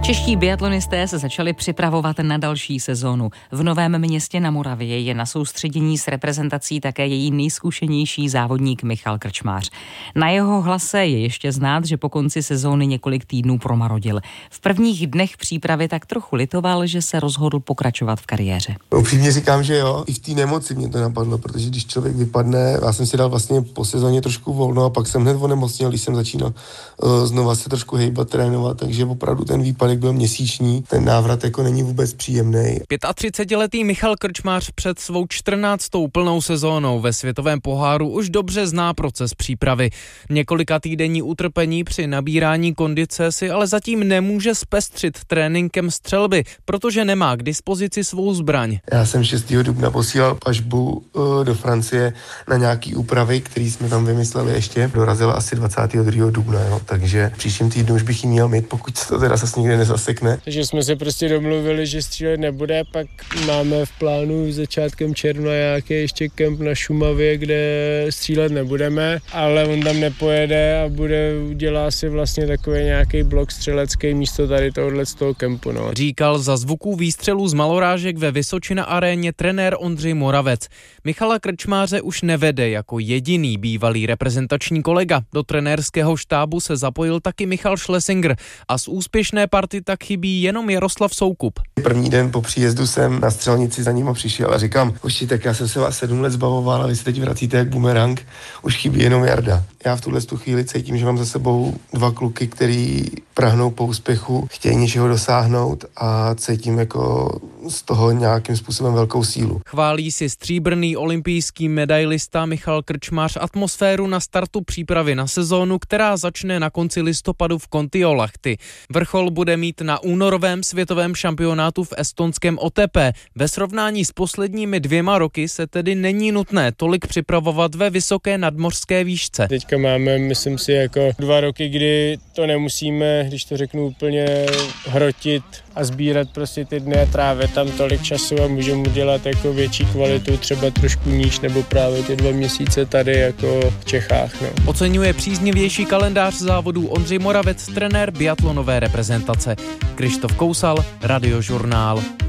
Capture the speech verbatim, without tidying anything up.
Čeští biatlonisté se začali připravovat na další sezónu. V Novém Městě na Moravě je na soustředění s reprezentací také její nejzkušenější závodník Michal Krčmář. Na jeho hlase je ještě znát, že po konci sezóny několik týdnů promarodil. V prvních dnech přípravy tak trochu litoval, že se rozhodl pokračovat v kariéře. Upřímně říkám, že jo, i v té nemoci mě to napadlo, protože když člověk vypadne, já jsem si dal vlastně po sezóně trošku volno a pak jsem hned onemocněl, když jsem začínal uh, znova se trošku hejbat, trénovat, takže opravdu ten výpadek byl měsíční, ten návrat jako není vůbec příjemný. třicetiletý Michal Krčmář před svou čtrnáctou plnou sezónou ve světovém poháru už dobře zná proces přípravy. Několika týdenní utrpení při nabírání kondice si ale zatím nemůže zpestřit tréninkem střelby, protože nemá k dispozici svou zbraň. Já jsem šestého dubna posílal pažbu uh, do Francie na nějaký úpravy, který jsme tam vymysleli ještě. Dorazila asi dvacátého druhého dubna, jo, takže příštím týdnu už bych ji měl mít, pokud se to teda zase nikdy nezasekne. Takže jsme se prostě domluvili, že střílet nebude, pak máme v plánu začátkem června nějaký ještě kemp na Šumavě, kde střílet nebudeme, ale on tam nepojede a bude, udělá si vlastně takový nějaký blok střelecký místo tady tohohle z toho kempu. No. Říkal za zvuků výstřelů z malorážek ve Vysočina aréně trenér Ondřej Moravec. Michala Krčmáře už nevede jako jediný bývalý reprezentační kolega. Do trenérského štábu se zapojil taky Michal Schlesinger a z úspěšné party tak chybí jenom Jaroslav Soukup. První den po příjezdu jsem na střelnici za ním přišel a říkám, hoši, tak já jsem se vás sedm let zbavoval a vy se teď vracíte jak bumerang, už chybí jenom Jarda. Já v tuhle chvíli cítím, že mám za sebou dva kluky, který prahnou po úspěchu, chtějí něčeho dosáhnout a cítím jako z toho nějakým způsobem velkou sílu. Chválí si stříbrný olympijský medailista Michal Krčmář atmosféru na startu přípravy na sezónu, která začne na konci listopadu v Kontiolahti. Vrchol bude mít na únorovém světovém šampionátu v estonském Otepé. Ve srovnání s posledními dvěma roky se tedy není nutné tolik připravovat ve vysoké nadmořské výšce. Teďka máme, myslím si, jako dva roky, kdy to nemusíme, když to řeknu úplně, hrotit a sbírat prostě ty dny a trávit tam tolik času a můžeme udělat jako větší kvalitu, třeba trošku níž, nebo právě ty dva měsíce tady jako v Čechách. No. Oceňuje příznivější kalendář závodů Ondřej Moravec, trenér biatlonové reprezentace. Krištof Kousal, Radiožurnál.